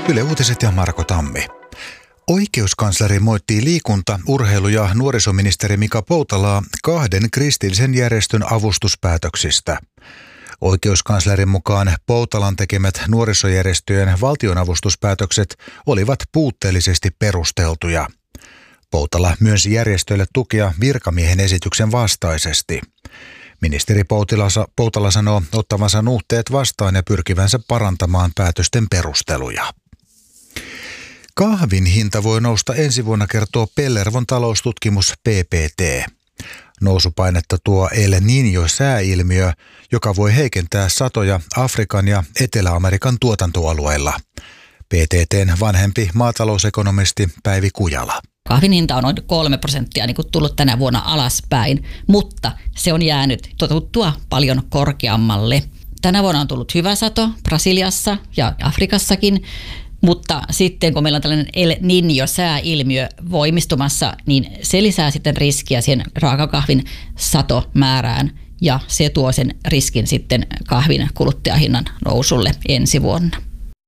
Yle Uutiset ja Marko Tammi. Oikeuskansleri moittii liikunta-, urheilu- ja nuorisoministeri Mika Poutalaa 2 kristillisen järjestön avustuspäätöksistä. Oikeuskanslerin mukaan Poutalan tekemät nuorisojärjestöjen valtionavustuspäätökset olivat puutteellisesti perusteltuja. Poutala myönsi järjestöille tukea virkamiehen esityksen vastaisesti. Ministeri Poutala sanoo ottavansa nuhteet vastaan ja pyrkivänsä parantamaan päätösten perusteluja. Kahvin hinta voi nousta ensi vuonna, kertoo Pellervon taloustutkimus PPT. Nousupainetta tuo El Niño-sääilmiö, joka voi heikentää satoja Afrikan ja Etelä-Amerikan tuotantoalueilla. PTT:n vanhempi maatalousekonomisti Päivi Kujala. Kahvin hinta on noin 3% niin kuin tullut tänä vuonna alaspäin, mutta se on jäänyt totuttua paljon korkeammalle. Tänä vuonna on tullut hyvä sato Brasiliassa ja Afrikassakin, mutta sitten kun meillä on tällainen El Niño-sääilmiö voimistumassa, niin se lisää sitten riskiä siihen raakakahvin satomäärään ja se tuo sen riskin sitten kahvin kuluttajahinnan nousulle ensi vuonna.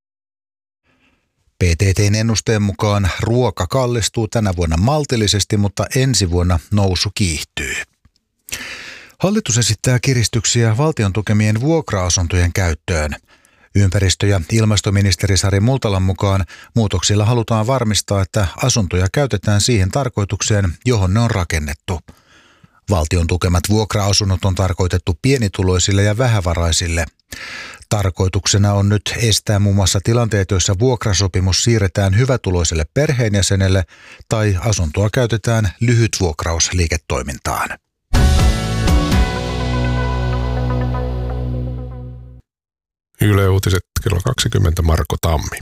PTT:n ennusteen mukaan ruoka kallistuu tänä vuonna maltillisesti, mutta ensi vuonna nousu kiihtyy. Hallitus esittää kiristyksiä valtion tukemien vuokra-asuntojen käyttöön. Ympäristö- ja ilmastoministeri Sari Multalan mukaan muutoksilla halutaan varmistaa, että asuntoja käytetään siihen tarkoitukseen, johon ne on rakennettu. Valtion tukemat vuokra-asunnot on tarkoitettu pienituloisille ja vähävaraisille. Tarkoituksena on nyt estää muun muassa tilanteet, joissa vuokrasopimus siirretään hyvätuloiselle perheenjäsenelle tai asuntoa käytetään lyhytvuokrausliiketoimintaan. Yle Uutiset kello 20, Marko Tammi.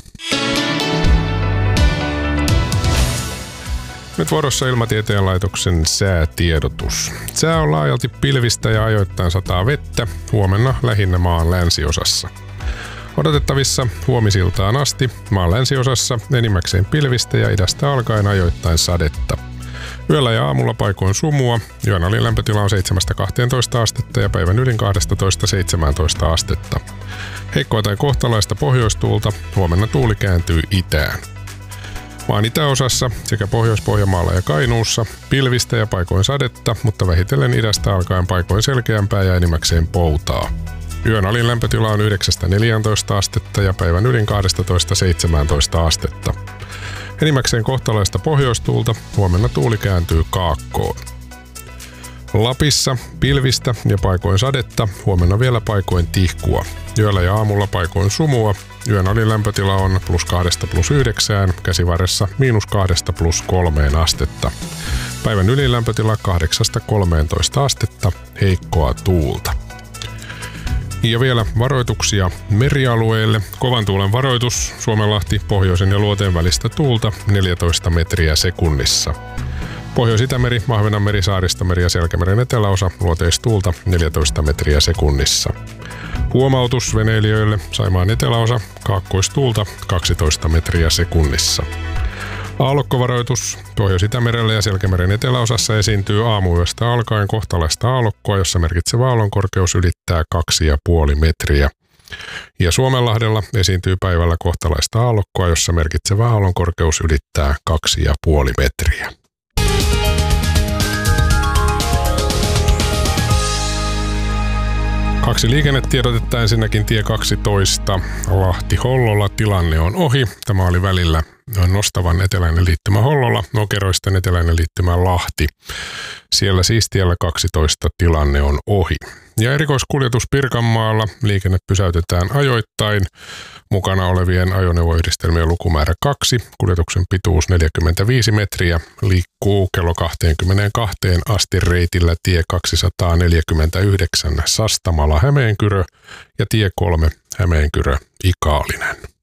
Nyt vuorossa Ilmatieteen laitoksen säätiedotus. Sää on laajalti pilvistä ja ajoittain sataa vettä, huomenna lähinnä maan länsiosassa. Odotettavissa huomisiltaan asti maan länsiosassa enimmäkseen pilvistä ja idästä alkaen ajoittain sadetta. Yöllä ja aamulla paikoin sumua, yön alin lämpötila on 7-12 astetta ja päivän ylin 12-17 astetta. Heikkoa tai kohtalaista pohjoistuulta, huomenna tuuli kääntyy itään. Maan itäosassa sekä Pohjois-Pohjanmaalla ja Kainuussa pilvistä ja paikoin sadetta, mutta vähitellen idästä alkaen paikoin selkeämpää ja enimmäkseen poutaa. Yön alin lämpötila on 9-14 astetta ja päivän ylin 12-17 astetta. Enimmäkseen kohtalaista pohjoistuulta, huomenna tuuli kääntyy kaakkoon. Lapissa pilvistä ja paikoin sadetta, huomenna vielä paikoin tihkua. Yöllä ja aamulla paikoin sumua, yön alin lämpötila on +2–+9, käsivarressa -2–+3 astetta. Päivän ylin lämpötila 8–13 astetta, heikkoa tuulta. Ja vielä varoituksia merialueille. Kovan tuulen varoitus, Suomenlahti, pohjoisen ja luoteen välistä tuulta 14 metriä sekunnissa. Pohjois-Itämeri, Ahvenanmeri, Saaristomeri ja Selkämeren eteläosa, luoteistuulta 14 metriä sekunnissa. Huomautus veneilijöille, Saimaan eteläosa, kaakkoistuulta 12 metriä sekunnissa. Aallokkovaroitus, Pohjois-Itämerellä ja Selkämeren eteläosassa esiintyy aamuyöstä alkaen kohtalaista aallokkoa, jossa merkitsevä aallonkorkeus ylittää 2,5 metriä. Ja Suomenlahdella esiintyy päivällä kohtalaista aallokkoa, jossa merkitsevä aallonkorkeus ylittää 2,5 metriä. Kaksi liikennetiedotetta, ensinnäkin tie 12 Lahti-Hollola, tilanne on ohi. Tämä oli välillä Nostavan eteläinen liittymä Hollola, Nokeroisten eteläinen liittymä Lahti. Siellä siis tiellä 12 tilanne on ohi. Ja erikoiskuljetus Pirkanmaalla, liikenne pysäytetään ajoittain. Mukana olevien ajoneuvoyhdistelmien lukumäärä 2, kuljetuksen pituus 45 metriä, liikkuu kello 22 asti reitillä tie 249 Sastamala Hämeenkyrö ja tie 3 Hämeenkyrö Ikaalinen.